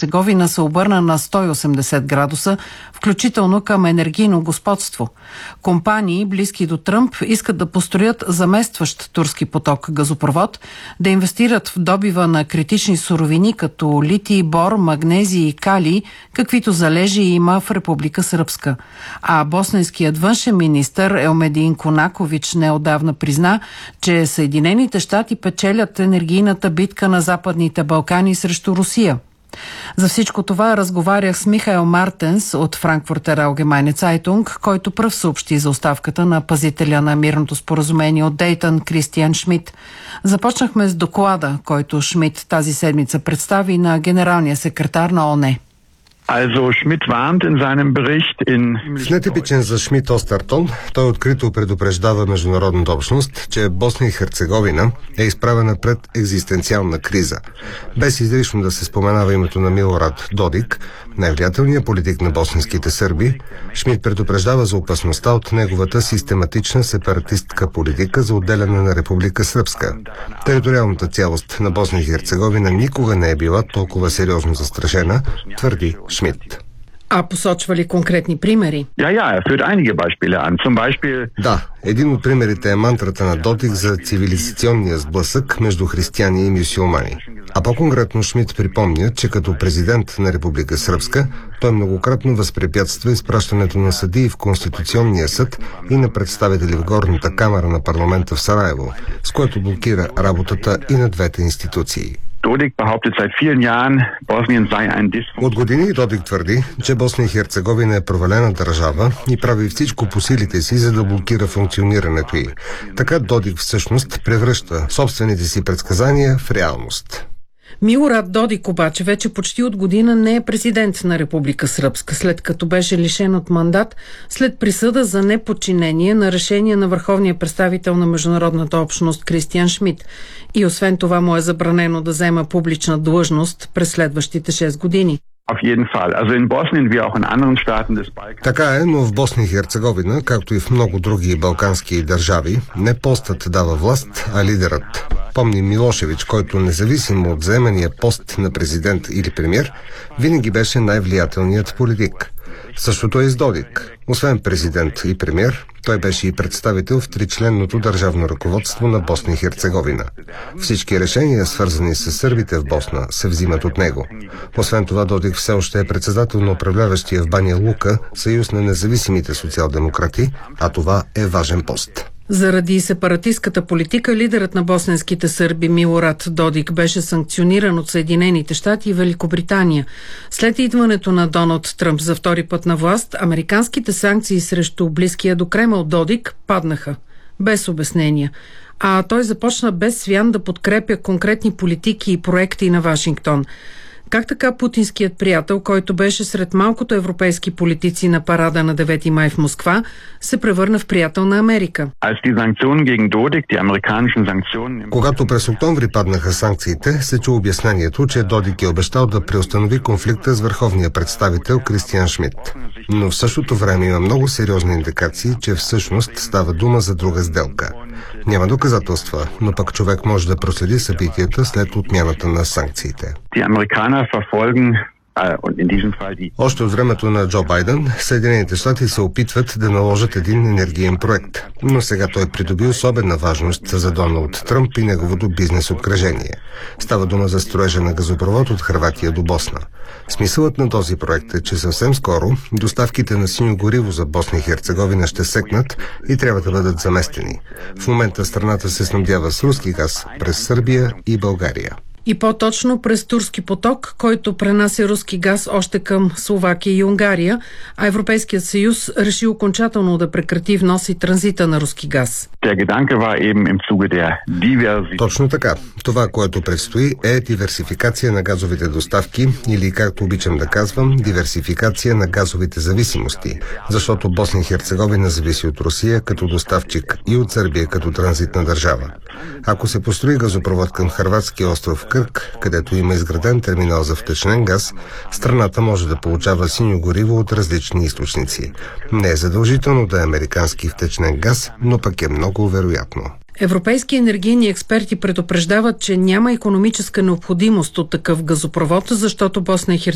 Херцеговина се обърна на 180 градуса, включително към енергийно господство. Компании, близки до Тръмп, искат да построят заместващ турски поток газопровод, да инвестират в добива на критични суровини като литий, бор, магнезий и калий, каквито залежи има в Република Сръбска. А босненският външен министър Елмедин Конакович неодавна призна, че Съединените щати печелят енергийната битка на Западните Балкани срещу Русия. За всичко това разговарях с Михаел Мартенс от Frankfurter Allgemeine Zeitung, който пръв съобщи за оставката на пазителя на мирното споразумение от Дейтън Кристиан Шмидт. Започнахме с доклада, който Шмидт тази седмица представи на генералния секретар на ООН. В нетипичен за Шмидт остър-тон, той открито предупреждава международната общност, че Босна и Херцеговина е изправена пред екзистенциална криза. Без изрично да се споменава името на Милорад Додик, най-влиятелният политик на босненските сърби, Шмидт предупреждава за опасността от неговата систематична сепаратистка политика за отделяне на Република Сръбска. Териториалната цялост на Босна и Херцеговина никога не е била толкова сериозно застрашена, твърди Шмидт. А посочва ли конкретни примери? Да, един от примерите е мантрата на Додик за цивилизационния сблъсък между християни и мюсюлмани. А по-конкретно Шмидт припомня, че като президент на Република Сръбска той многократно възпрепятства изпращането на съдии в Конституционния съд и на представители в горната камара на парламента в Сараево, с което блокира работата и на двете институции. От години Додик твърди, че Босна и Херцеговина е провалена държава и прави всичко по силите си, за да блокира функционирането й. Така Додик всъщност превръща собствените си предсказания в реалност. Милорад Додик обаче вече почти от година не е президент на Република Сръбска, след като беше лишен от мандат след присъда за неподчинение на решение на върховния представител на международната общност Кристиан Шмидт. И освен това му е забранено да взема публична длъжност през следващите 6 години. Така е, но в Босна и Херцеговина, както и в много други балкански държави, не постът дава власт, а лидерът. Помни Милошевич, който независимо от заемания пост на президент или премиер, винаги беше най-влиятелният политик. Същото е и с Додик. Освен президент и премиер, той беше и представител в тричленното държавно ръководство на Босна и Херцеговина. Всички решения, свързани с сърбите в Босна, се взимат от него. Освен това, Додик все още е председател на управляващия в Баня Лука съюз на независимите социал-демократи, а това е важен пост. Заради сепаратистката политика, лидерът на босненските сърби Милорад Додик беше санкциониран от Съединените щати и Великобритания. След идването на Доналд Тръмп за втори път на власт, американските санкции срещу близкия до Кремъл Додик паднаха. Без обяснения. А той започна без свян да подкрепя конкретни политики и проекти на Вашингтон. Как така путинският приятел, който беше сред малкото европейски политици на парада на 9 май в Москва, се превърна в приятел на Америка? Когато през октомври паднаха санкциите, се чу обяснението, че Додик е обещал да преустанови конфликта с върховния представител Кристиан Шмидт. Но в същото време има много сериозни индикации, че всъщност става дума за друга сделка. Няма доказателства, но пък човек може да проследи събитията след отмяната на санкциите. Още от времето на Джо Байден, Съединените щати се опитват да наложат един енергиен проект, но сега той придоби особена важност за Доналд Тръмп и неговото бизнес обкръжение. Става дума за строежа на газопровод от Хърватия до Босна. Смисълът на този проект е, че съвсем скоро доставките на синьо гориво за Босна и Херцеговина ще секнат и трябва да бъдат заместени. В момента страната се снабдява с руски газ през Сърбия и България. И по-точно през турски поток, който пренася руски газ още към Словакия и Унгария, а Европейският съюз реши окончателно да прекрати внос и транзита на руски газ. Точно така. Това, което предстои, е диверсификация на газовите доставки или, както обичам да казвам, диверсификация на газовите зависимости, защото Босна и Херцеговина зависи от Русия като доставчик и от Сърбия като транзитна държава. Ако се построи газопровод към хърватския остров Крк, където има изграден терминал за втечнен газ, страната може да получава синьо гориво от различни източници. Не е задължително да е американски втечнен газ, но пък е много вероятно. Европейски енергийни експерти предупреждават, че няма икономическа необходимост от такъв газопровод, защото Босна и Херцеговина